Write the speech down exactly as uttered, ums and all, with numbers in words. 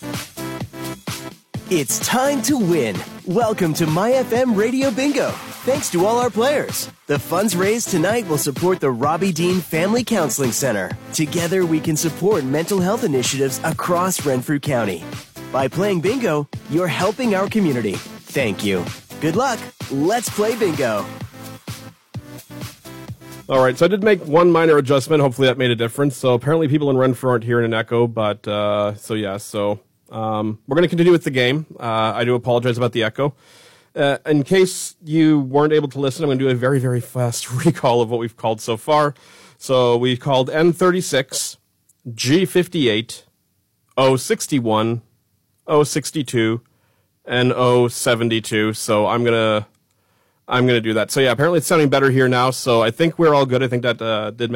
It's time to win. Welcome to My F M Radio Bingo. Thanks to all our players. The funds raised tonight will support the Robbie Dean Family Counseling Center. Together, we can support mental health initiatives across Renfrew County. By playing bingo, you're helping our community. Thank you. Good luck. Let's play bingo. All right, so I did make one minor adjustment. Hopefully that made a difference. So apparently people in Renfrew aren't hearing an echo, but uh, so yeah, so um, we're going to continue with the game. Uh, I do apologize about the echo. Uh, in case you weren't able to listen, I'm going to do a very, very fast recall of what we've called so far. So we called N thirty-six, G fifty-eight, O sixty-one, O sixty-two, and O seventy-two. So I'm going to I'm going to do that. So yeah, apparently it's sounding better here now. So I think we're all good. I think that uh, did make